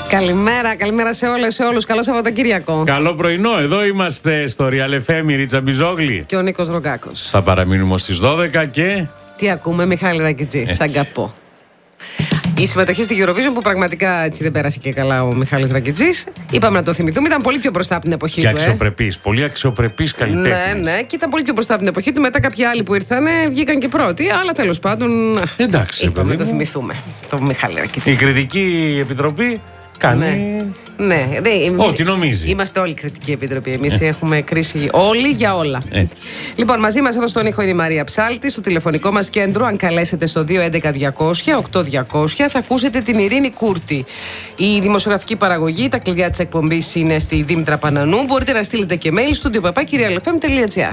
Καλημέρα, καλημέρα σε όλες, σε όλους. Καλό Σαββατοκύριακο. Καλό πρωινό, εδώ είμαστε στο Real FM, η Ρίτσα Μπιζόγλη. Και ο Νίκος Ρογκάκος. Θα παραμείνουμε στις 12 και... Τι ακούμε, Μιχάλη Ρακιτζή, σαν καπό. Η συμμετοχή στη Eurovision που πραγματικά έτσι δεν πέρασε και καλά ο Μιχάλης Ρακιτζής. Είπαμε να το θυμηθούμε, ήταν πολύ πιο μπροστά από την εποχή και του. αξιοπρεπής, πολύ αξιοπρεπής καλλιτέχνης. Ναι, και ήταν πολύ πιο μπροστά από την εποχή του. Μετά κάποιοι άλλοι που ήρθαν βγήκαν και πρώτοι, αλλά τέλος πάντων. Εντάξει, είπαμε να το θυμηθούμε. Το Μιχάλη Ρακιτζή. Η Κριτική Επιτροπή κάνει. Ναι, ό,τι νομίζει. Είμαστε όλοι κριτική επιτροπή. Εμείς έχουμε κρίση όλοι για όλα. Έτσι. Λοιπόν, μαζί μας εδώ στον ήχο είναι η Μαρία Ψάλτη. Στο τηλεφωνικό μας κέντρο, αν καλέσετε στο 211-200-8200, θα ακούσετε την Ειρήνη Κούρτη. Η δημοσιογραφική παραγωγή, τα κλειδιά της εκπομπής είναι στη Δήμητρα Πανανού. Μπορείτε να στείλετε και mail στο studio@realfm.gr.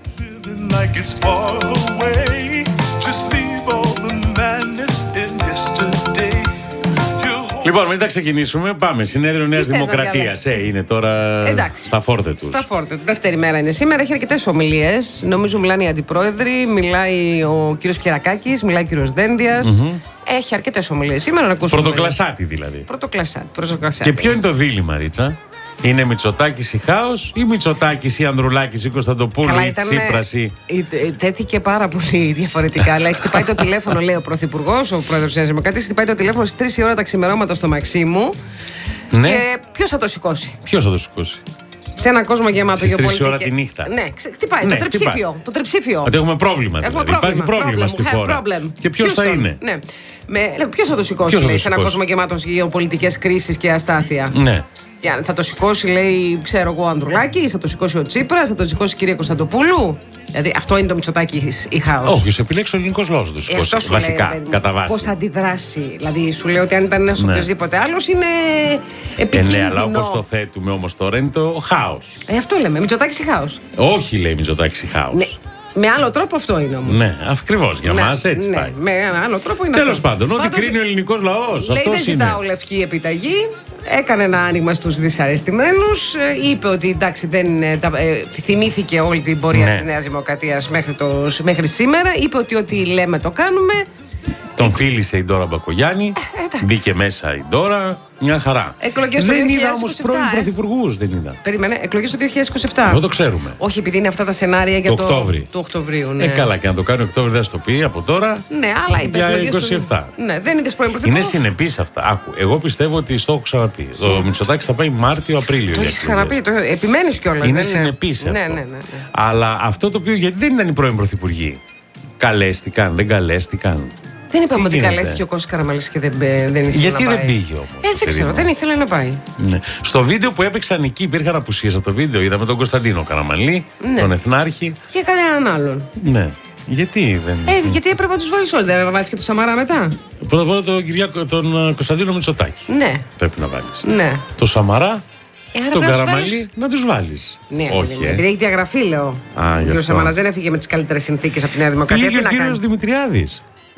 Λοιπόν, μετά ξεκινήσουμε, πάμε. Συνέδριο Νέας Δημοκρατίας. Είναι τώρα στα φόρτε τους. Στα φόρτε του. Δεύτερη μέρα είναι σήμερα. Έχει αρκετές ομιλίες. Νομίζω μιλάνε οι αντιπρόεδροι, μιλάει ο κύριος Πιερακάκης, μιλάει ο κύριος Δένδιας. Έχει αρκετές ομιλίες σήμερα να ακούσουμε. Πρωτοκλασάτη δηλαδή. Πρωτοκλασάτη. Και ποιο είναι το δίλημμα, Ρίτσα? Είναι Μητσοτάκης ή Χάος ή Μητσοτάκης ή Ανδρουλάκης ή Κωνσταντοπούλου ή Τσίπρας ή... Τέθηκε πάρα πολύ διαφορετικά. Αλλά χτυπάει το τηλέφωνο, λέει ο Πρωθυπουργός, ο πρόεδρος της Νέας Δημοκρατίας, χτυπάει το τηλέφωνο στις 3 η ώρα τα ξημερώματα στο Μαξίμου. Ναι. Και ποιος θα το σηκώσει? Ποιος θα το σηκώσει? Σε έναν κόσμο γεμάτο γεωπολιτική. Στις 3 ώρα τη νύχτα. Ναι, χτυπάει το τριψήφιο. Ότι έχουμε πρόβλημα. Δηλαδή. Υπάρχει πρόβλημα στη χώρα. Και ποιος θα είναι? Ναι. Ποιος θα το σηκώσει, λέει, σε έναν κόσμο γεμάτο γεωπολιτικές κρίσεις και αστάθεια? Ναι. Θα το σηκώσει, λέει, ξέρω εγώ, ο Ανδρουλάκης, θα το σηκώσει ο Τσίπρας, θα το σηκώσει η κυρία Κωνσταντοπούλου. Δηλαδή αυτό είναι το Μητσοτάκη ή Χάος? Όχι, σε επιλέξει ο ελληνικός λαός να το σηκώσει. Βασικά, κατά βάση. Πώς αντιδράσει. Δηλαδή σου λέει ότι αν ήταν ένας οποιοδήποτε άλλος είναι επικίνδυνο. Ναι, αλλά όπως το θέτουμε όμως τώρα είναι το Χάος. Αυτό λέμε, Μητσοτάκης ή Χάος? Όχι, λέει Μητσοτάκης ή Χάος. Ναι. Με άλλο τρόπο αυτό είναι όμως. Ναι, ακριβώς για μας έτσι πάει. Με άλλο τρόπο είναι. Τέλος πάντων, ό,τι κρίνει ο ελληνικός λαός. Λέει δεν ζητάω λευκή επιταγή. Έκανε ένα άνοιγμα στους δυσαρεστημένους. Είπε ότι εντάξει, θυμήθηκε όλη την πορεία της Νέας Δημοκρατίας μέχρι σήμερα. Είπε ότι ό,τι λέμε το κάνουμε. Τον φίλησε η Ντόρα Μπακογιάννη. Μπήκε μέσα η Ντόρα. Μια χαρά. Εκλογές το 2027. Δεν είδα όμως πρώην πρωθυπουργούς, δεν είδα. Περίμενε, εκλογές το 2027. Εδώ το ξέρουμε. Όχι, επειδή είναι αυτά τα σενάρια για το Οκτωβρίου. Ναι. Καλά, και να το κάνει Οκτώβριο δεν θα το πει από τώρα. Ναι, αλλά είπε για 27. Ναι, δεν είδες πρώην πρωθυπουργό. Είναι συνεπής αυτά. Άκου, εγώ πιστεύω ότι στο έχω ξαναπεί. Το Μητσοτάκης θα πάει Μάρτιο-Απρίλιο. Το έχεις ξαναπεί, επιμένεις κιόλας. Είναι συνεπής αυτό. Ναι. Αλλά αυτό το οποίο γιατί δεν ήταν οι πρώην πρωθυπουργοί. Καλέστηκαν, δεν καλέστηκαν. Δεν είπαμε ότι καλέστηκε ο Κώστας Καραμανλής και δεν ήθελε να πάει. Γιατί δεν πήγε όμως? Δεν ξέρω, δεν ήθελε να πάει. Ναι. Στο βίντεο που έπαιξαν εκεί υπήρχαν απουσίες από το βίντεο. Είδαμε τον Κωνσταντίνο Καραμανλή, τον Εθνάρχη. Και κανέναν άλλον. Ναι. Γιατί δεν. Γιατί έπρεπε να τους βάλεις όλοι. Δεν βάλεις και τον Σαμαρά μετά? Πρώτα τον Κωνσταντίνο Μητσοτάκη. Ναι. Πρέπει να βάλεις. Ναι. Το Σαμαρά. Τον Καραμανλή να τους βάλεις. Ναι, όχι. Επειδή έχει διαγραφεί, λέω. Ο κ. Σαμαράς δεν έφυγε με τις καλύτερες συνθήκες από τη Νέα Δημοκρατία. Πήγε ο κύριος Δημητριάδης.